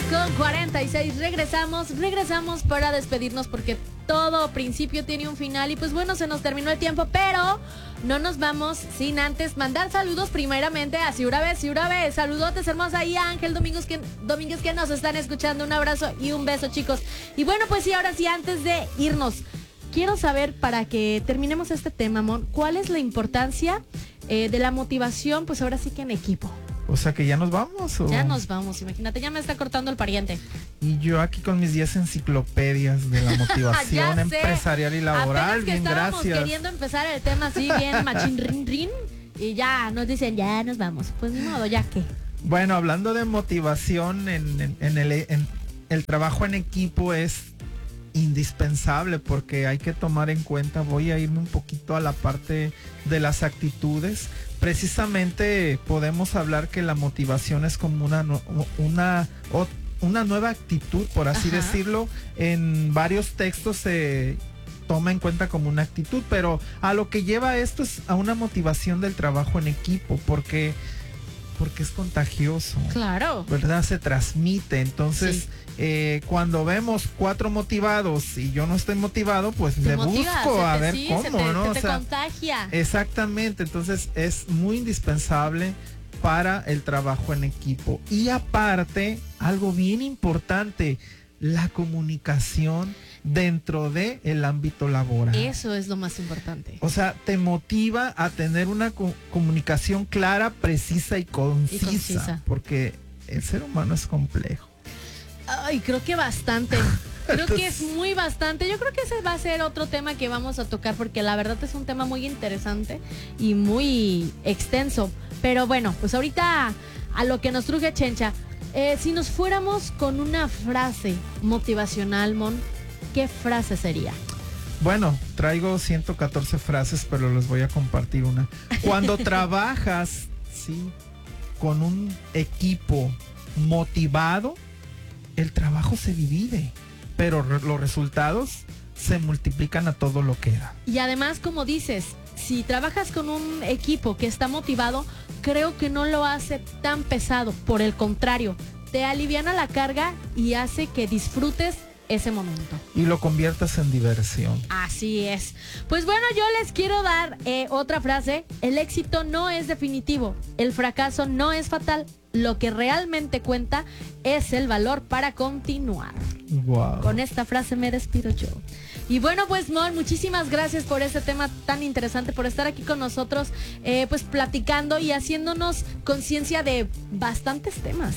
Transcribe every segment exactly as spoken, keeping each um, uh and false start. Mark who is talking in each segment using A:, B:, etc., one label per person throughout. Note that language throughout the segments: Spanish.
A: con cuarenta y seis. Regresamos, regresamos para despedirnos porque todo principio tiene un final y pues bueno, se nos terminó el tiempo, pero no nos vamos sin antes mandar saludos primeramente a Ciurabe, Ciurabe, saludotes hermosa y a Ángel Domínguez que, Domínguez que nos están escuchando, un abrazo y un beso, chicos. Y bueno, pues sí, ahora sí, antes de irnos, quiero saber, para que terminemos este tema, Mon, ¿cuál es la importancia eh, de la motivación, pues ahora sí que en equipo?
B: O sea que ya nos vamos. ¿O?
A: Ya nos vamos, imagínate, ya me está cortando el pariente.
B: Y yo aquí con mis diez enciclopedias de la motivación empresarial y laboral.
A: Apenas que
B: bien,
A: estábamos
B: gracias.
A: queriendo empezar el tema así, bien machín, rin, rin, y ya nos dicen, ya nos vamos. Pues ni modo, ya que.
B: Bueno, hablando de motivación, en, en, en, el, en el trabajo en equipo es indispensable porque hay que tomar en cuenta, voy a irme un poquito a la parte de las actitudes. Precisamente podemos hablar que la motivación es como una una una nueva actitud, por así Ajá. decirlo. En varios textos se toma en cuenta como una actitud, pero a lo que lleva esto es a una motivación del trabajo en equipo, porque porque es contagioso.
A: Claro.
B: ¿Verdad? Se transmite. Entonces, sí. eh, cuando vemos cuatro motivados y yo no estoy motivado, pues
A: te
B: le
A: motiva,
B: busco a
A: te,
B: ver
A: sí,
B: cómo,
A: se te,
B: ¿no?
A: Se
B: o
A: te
B: sea,
A: contagia.
B: Exactamente. Entonces, es muy indispensable para el trabajo en equipo. Y aparte, algo bien importante, la comunicación dentro de el ámbito laboral.
A: Eso es lo más importante.
B: O sea, te motiva a tener una co- comunicación clara, precisa y concisa, y concisa, porque el ser humano es complejo.
A: Ay, creo que bastante. Creo Entonces, que es muy bastante. Yo creo que ese va a ser otro tema que vamos a tocar porque la verdad es un tema muy interesante y muy extenso. Pero bueno, pues ahorita a lo que nos truje Chencha. Eh, si nos fuéramos con una frase motivacional, Mon, ¿qué frase sería?
B: Bueno, traigo ciento catorce frases, pero les voy a compartir una. Cuando trabajas, sí, con un equipo motivado, el trabajo se divide, pero re- los resultados se multiplican a todo lo que da.
A: Y además, como dices, si trabajas con un equipo que está motivado, creo que no lo hace tan pesado. Por el contrario, te aliviana la carga y hace que disfrutes ese momento.
B: Y lo conviertas en diversión.
A: Así es. Pues bueno, yo les quiero dar eh, otra frase. El éxito no es definitivo. El fracaso no es fatal. Lo que realmente cuenta es el valor para continuar.
B: Wow.
A: Con esta frase me despido yo. Y bueno, pues Mon, muchísimas gracias por este tema tan interesante, por estar aquí con nosotros, eh, pues platicando y haciéndonos conciencia de bastantes temas.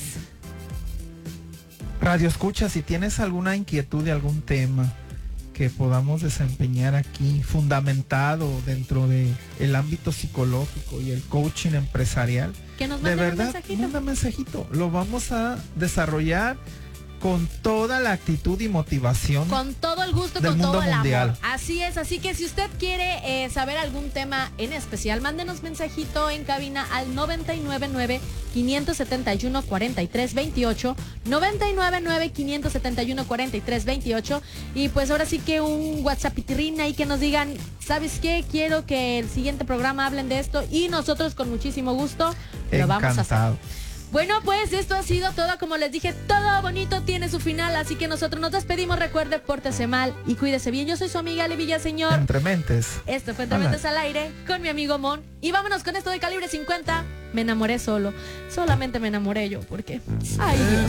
B: Radio Escucha, si tienes alguna inquietud de algún tema que podamos desempeñar aquí, fundamentado dentro de el ámbito psicológico y el coaching empresarial,
A: que nos
B: de
A: manden
B: verdad,
A: un mensajito.
B: manda mensajito. Lo vamos a desarrollar con toda la actitud y motivación.
A: Con todo el gusto,
B: del
A: con
B: mundo
A: todo el
B: mundial.
A: amor. Así es, así que si usted quiere eh, saber algún tema en especial, mándenos mensajito en cabina al noventa y nueve nueve, quinientos setenta y uno, cuarenta y tres veintiocho, noventa y nueve nueve, quinientos setenta y uno, cuarenta y tres veintiocho, y pues ahora sí que un WhatsApp pitirrín ahí que nos digan, ¿sabes qué? Quiero que el siguiente programa hablen de esto y nosotros con muchísimo gusto lo vamos a hacer. Bueno, pues esto ha sido todo. Como les dije, todo bonito tiene su final, así que nosotros nos despedimos. Recuerde, pórtese mal y cuídese bien. Yo soy su amiga Ale Villaseñor.
B: Entre Mentes.
A: Esto fue Entre Mentes al aire con mi amigo Mon. Y vámonos con esto de Calibre cincuenta. Me enamoré solo. Solamente me enamoré yo, porque... Ay, Dios.